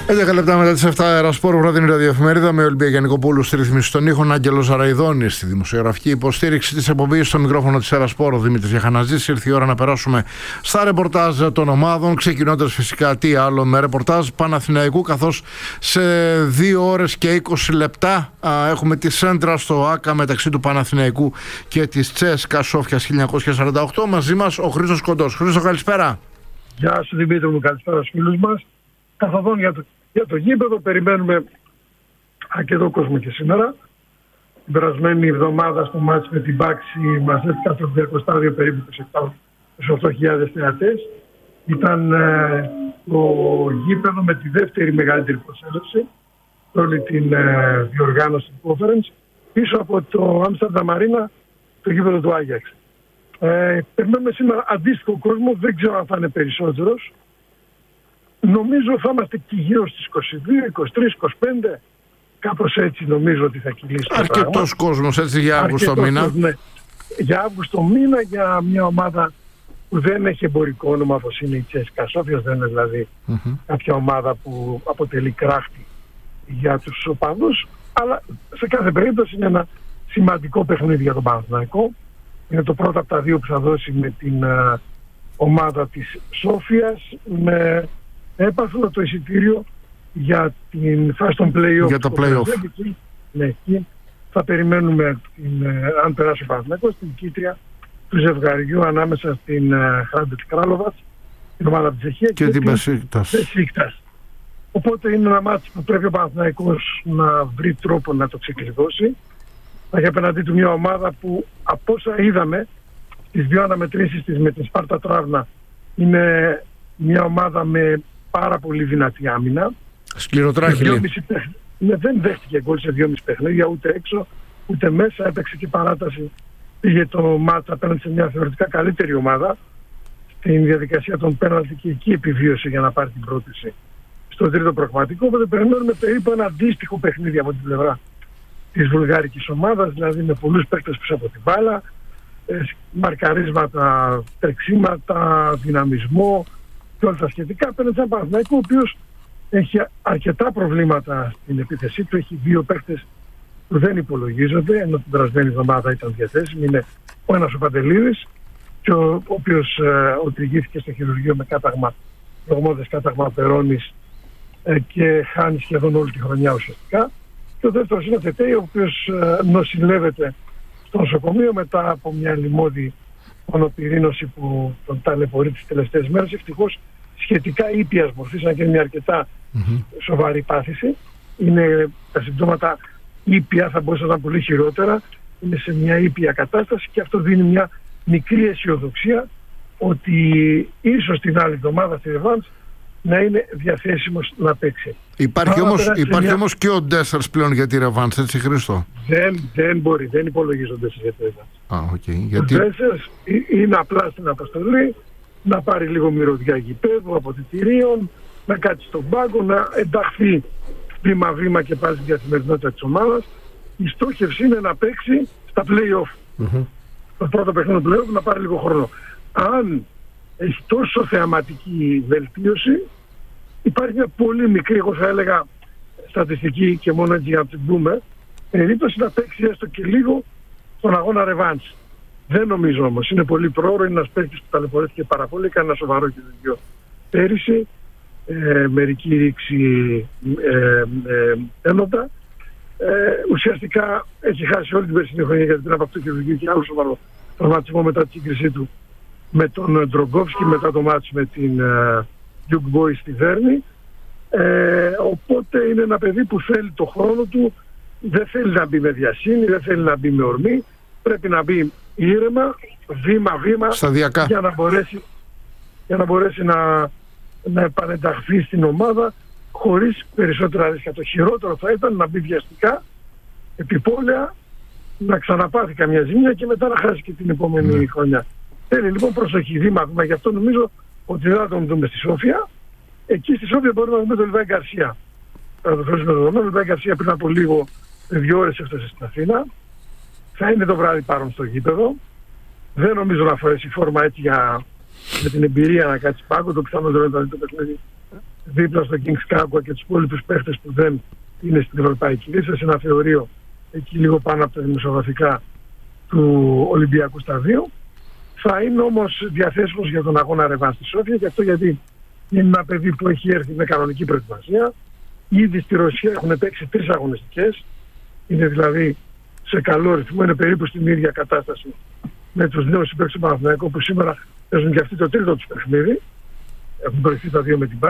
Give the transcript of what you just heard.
11 λεπτά μετά τις 7, Αερασπόρ, βραδινή ραδιοεφημερίδα με Ολυμπία Γιαννικοπούλου στη ρύθμιση των ήχων, Άγγελος Αραϊδόνη στη δημοσιογραφική υποστήριξη της εκπομπής, στο μικρόφωνο της Αερασπόρ, Δημήτρης Γιαχαναζής. Ήρθε η ώρα να περάσουμε στα ρεπορτάζ των ομάδων, ξεκινώντας φυσικά τι άλλο με ρεπορτάζ Παναθηναϊκού, καθώς σε 2 ώρες και 20 λεπτά έχουμε τη σέντρα στο ΆΚΑ μεταξύ του Παναθηναϊκού και της CSKA Σόφιας 1948. Μαζί μας ο Χρήστος Κοντός. Χρήστο, καλησπέρα. Γεια σου Δημήτρη μου, καλησπέρα στους φίλους μας. Καθοδόν για το γήπεδο, περιμένουμε αρκετό κόσμο και σήμερα. Την περασμένη εβδομάδα στο μάτς με την Πάξη μαζεύτηκαν στο 200 περίπου 8.000 θεατές. Ήταν το γήπεδο με τη δεύτερη μεγαλύτερη προσέλευση όλη την διοργάνωση του conference, πίσω από το Άμστερνταμ Αρίνα, το γήπεδο του Άγιαξ. Περιμένουμε σήμερα αντίστοιχο κόσμο, δεν ξέρω αν θα είναι περισσότερος. Νομίζω θα είμαστε και γύρω στις 22, 23, 25. Κάπως έτσι νομίζω ότι θα κυλήσει. Αρκετός κόσμος έτσι για Αύγουστο μήνα. Ναι. Για Αύγουστο μήνα, για μια ομάδα που δεν έχει εμπορικό όνομα όπως είναι η CSKA Σόφιας, δεν είναι δηλαδή κάποια ομάδα που αποτελεί κράχτη για τους οπαδούς, αλλά σε κάθε περίπτωση είναι ένα σημαντικό παιχνίδι για τον Παναθηναϊκό. Είναι το πρώτο από τα δύο που θα δώσει με την ομάδα της Σόφιας, με έπαθλο το εισιτήριο για την φάση των play-off. Για το play-off. Ναι, εκεί θα περιμένουμε, αν περάσει ο Παναθηναϊκός, την κίτρια του ζευγαριού ανάμεσα στην Χάντετ Κράλοβατς, την ομάδα της Τσεχίας, και την Μπεσίκτας. Οπότε είναι ένα μάτι που πρέπει ο Παναθηναϊκός να βρει τρόπο να το ξεκλειδώσει. Θα έχει απέναντί του μια ομάδα που, από όσα είδαμε στις δύο αναμετρήσεις της με την Σπάρτα Τράβνα, είναι μια ομάδα με πάρα πολύ δυνατή άμυνα. Σκληροτράχυλη. Δεν δέχτηκε γκολ σε 2,5 παιχνίδια, ούτε έξω ούτε μέσα. Έπαιξε και παράταση. Πήγε το μάτς απέναντι σε μια θεωρητικά καλύτερη ομάδα στην διαδικασία των πέναλτι και εκεί επιβίωσε για να πάρει την πρόταση στο τρίτο προγραμματικό. Οπότε περιμένουμε περίπου ένα αντίστοιχο παιχνίδι από την πλευρά της βουλγάρικης ομάδας, δηλαδή με πολλούς παίκτες πίσω από την μπάλα, μαρκαρίσματα, τρεξίματα, δυναμισμό και όλα τα σχετικά. Απέναντι σε έναν Παναθηναϊκό ο οποίος έχει αρκετά προβλήματα στην επίθεσή του. Έχει δύο παίκτες που δεν υπολογίζονται, ενώ την περασμένη εβδομάδα ήταν διαθέσιμοι. Είναι ο ένας ο Παντελίδης, και ο οποίος οδηγήθηκε στο χειρουργείο με κάταγμα, δογμώδες κάταγμα Περώνης, και χάνει σχεδόν όλη τη χρονιά ουσιαστικά. Και ο δεύτερος είναι ο Τετέι, ο οποίος νοσηλεύεται στο νοσοκομείο μετά από μια λιμώδη μονοπυρήνωση που τον ταλαιπωρεί τις τελευταίες μέρες. Ευτυχώς σχετικά ήπιας μορφής, αν και είναι μια αρκετά σοβαρή πάθηση. Είναι τα συμπτώματα ήπια, θα μπορούσε να ήταν πολύ χειρότερα. Είναι σε μια ήπια κατάσταση και αυτό δίνει μια μικρή αισιοδοξία ότι ίσως την άλλη εβδομάδα στη Ρεβάνς να είναι διαθέσιμος να παίξει. Υπάρχει όμως και ο Ντέσσερς πλέον για τη Ρεβάνς, έτσι Χρήστο? Δεν μπορεί, δεν υπολογίζονται σε Ρεβάνς. Γιατί... Ο Ντέσσερς είναι απλά στην αποστολή να πάρει λίγο μυρωδιά γηπέδου, αποδυτηρίων, να κάτσει στον πάγκο, να ενταχθεί βήμα-βήμα και πάλι στην καθημερινότητα της ομάδας. Η στόχευση είναι να παίξει στα play-off. Το πρώτο παιχνίδι του play-off να πάρει λίγο χρόνο. Αν έχει τόσο θεαματική βελτίωση, υπάρχει μια πολύ μικρή, εγώ θα έλεγα, στατιστική και μόνο έτσι για να την πούμε, περίπτωση να παίξει έστω και λίγο στον αγώνα ρεβάνς. Δεν νομίζω όμως. Είναι πολύ πρόωρο, είναι ένας παίκτης που ταλαιπωρήθηκε πάρα πολύ, έκανε ένα σοβαρό κυνηγείο πέρυσι, μερική ρήξη ένοντα. Ουσιαστικά έχει χάσει όλη την περσινή χρονιά, γιατί πριν από αυτό κυνηγείο και άλλο σοβαρό τραυματισμό μετά την σύγκρισή του με τον Ντρογκόφσκι, μετά το μάτς με την Duke Boys στη Βέρνη. Οπότε είναι ένα παιδί που θέλει το χρόνο του, δεν θέλει να μπει με βιασύνη, δεν θέλει να μπει με ορμή, πρέπει να μπει ήρεμα, βήμα-βήμα, σταδιακά, για να μπορέσει να επανενταχθεί στην ομάδα χωρίς περισσότερα ρίσκα. Το χειρότερο θα ήταν να μπει βιαστικά, επιπόλαια, να ξαναπάθει καμιά ζημιά και μετά να χάσει και την επόμενη χρονιά. Θέλει λοιπόν προσοχή, βήμα-βήμα. Γι' αυτό νομίζω ότι δεν θα τον δούμε στη Σόφια. Εκεί στη Σόφια μπορούμε να δούμε τον Λιβάη Γκαρσία. Θα το θέσουμε δεδομένο. Ο Λιβάη Γκαρσία πριν από λίγο, 2 ώρες έφτασε στην Αθήνα. Θα είναι το βράδυ πάρον στο γήπεδο. Δεν νομίζω να φορέσει φόρμα έτσι με την εμπειρία να κάτσει πάγκο. Το πιθανότερο είναι το παιχνίδι δίπλα στο Kings Kagua και τους υπόλοιπους παίχτες που δεν είναι στην ευρωπαϊκή λίστα, σε ένα θεωρείο εκεί λίγο πάνω από τα δημοσιογραφικά του Ολυμπιακού Σταδίου. Θα είναι όμως διαθέσιμος για τον αγώνα ρεβάν στη Σόφια, και αυτό γιατί είναι ένα παιδί που έχει έρθει με κανονική προετοιμασία. Ήδη στη Ρωσία έχουν παίξει 3 αγωνιστικές, είναι δηλαδή σε καλό ρυθμό, είναι περίπου στην ίδια κατάσταση με τους νέους συμπαίκτες του Παναθηναϊκού, που σήμερα παίζουν και αυτοί το τρίτο τους παιχνίδι. Έχουν προηγηθεί τα 2 με την Bayern.